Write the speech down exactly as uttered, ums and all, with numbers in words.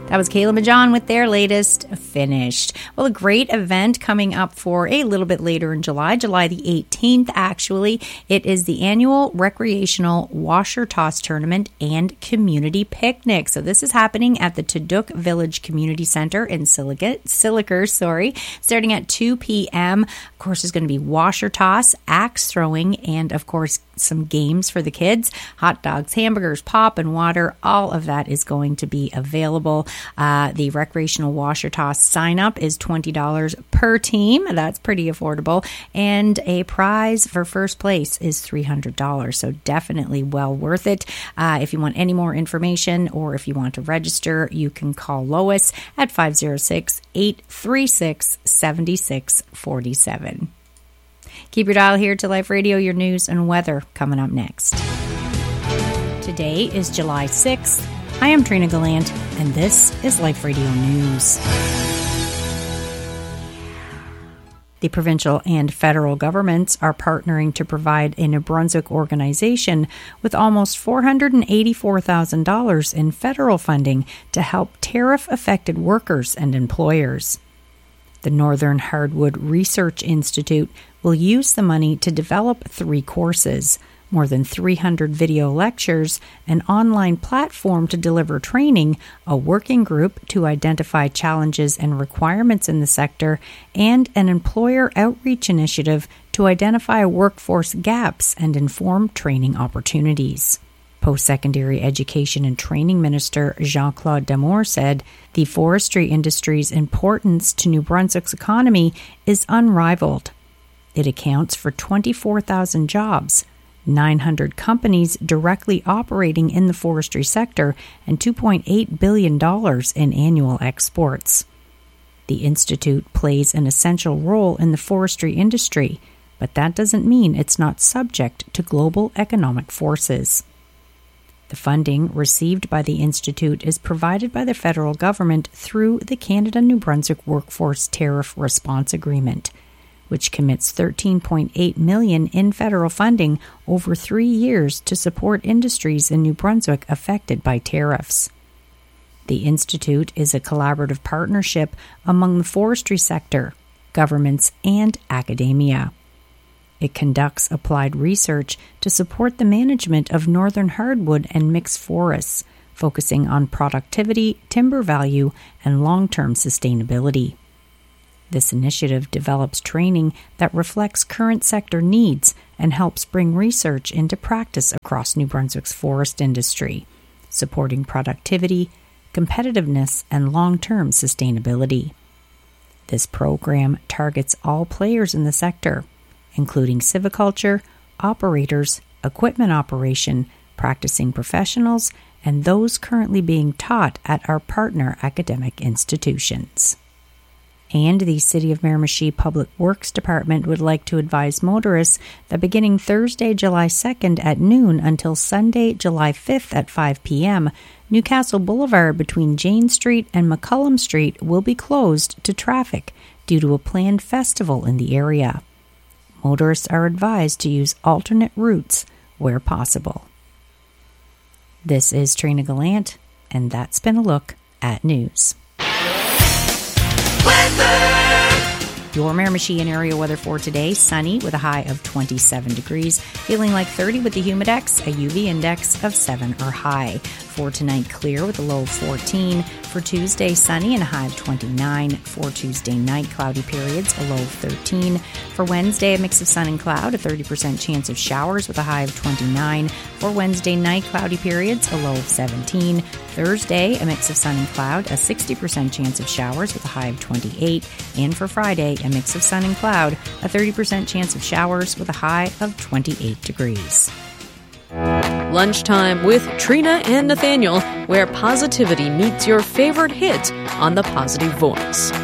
That was Caleb and John with their latest Finished. Well, a great event coming up for a little bit later in July, July the eighteenth, actually. It is the annual recreational washer toss tournament and community picnic. So this is happening at the Tuduk Village Community Center in Silicate, Siliker, sorry, starting at two p.m. Of course, there's going to be washer toss, axe throwing, and of course, some games for the kids. Hot dogs, hamburgers, pop, and water. All of that is going to be available. Uh, the recreational washer toss sign up is twenty dollars per team. That's pretty affordable. And a prize for first place is three hundred dollars. So definitely well worth it. Uh, if you want any more information or if you want to register, you can call Lois at five oh six, eight three six, seven six four seven. Keep your dial here to Life Radio, your news and weather coming up next. Today is July sixth. I am Trina Gallant, and this is Life Radio News. The provincial and federal governments are partnering to provide a New Brunswick organization with almost four hundred eighty-four thousand dollars in federal funding to help tariff-affected workers and employers. The Northern Hardwood Research Institute will use the money to develop three courses, more than three hundred video lectures, an online platform to deliver training, a working group to identify challenges and requirements in the sector, and an employer outreach initiative to identify workforce gaps and inform training opportunities. Post-secondary education and training minister Jean-Claude Damour said, "The forestry industry's importance to New Brunswick's economy is unrivaled. It accounts for twenty-four thousand jobs, nine hundred companies directly operating in the forestry sector, and two point eight billion dollars in annual exports. The Institute plays an essential role in the forestry industry, but that doesn't mean it's not subject to global economic forces." The funding received by the Institute is provided by the federal government through the Canada-New Brunswick Workforce Tariff Response Agreement, which commits thirteen point eight million dollars in federal funding over three years to support industries in New Brunswick affected by tariffs. The Institute is a collaborative partnership among the forestry sector, governments, and academia. It conducts applied research to support the management of northern hardwood and mixed forests, focusing on productivity, timber value, and long-term sustainability. This initiative develops training that reflects current sector needs and helps bring research into practice across New Brunswick's forest industry, supporting productivity, competitiveness, and long-term sustainability. This program targets all players in the sector, including civiculture, operators, equipment operation, practicing professionals, and those currently being taught at our partner academic institutions. And the City of Miramichi Public Works Department would like to advise motorists that beginning Thursday, July second at noon until Sunday, July fifth at five p.m., Newcastle Boulevard between Jane Street and McCullum Street will be closed to traffic due to a planned festival in the area. Motorists are advised to use alternate routes where possible. This is Trina Gallant, and that's been a look at news. Weather. Your Miramichi and area weather for today: sunny with a high of twenty-seven degrees, feeling like thirty with the humidex, a U V index of seven or high. For tonight, clear with a low of fourteen. For Tuesday, sunny and a high of twenty-nine. For Tuesday night, cloudy periods, a low of thirteen. For Wednesday, a mix of sun and cloud, a thirty percent chance of showers with a high of twenty-nine. For Wednesday night, cloudy periods, a low of seventeen. Thursday, a mix of sun and cloud, a sixty percent chance of showers with a high of twenty-eight. And for Friday, a mix of sun and cloud, a thirty percent chance of showers with a high of twenty-eight degrees. Lunchtime with Trina and Nathaniel, where positivity meets your favorite hit on the Positive Voice.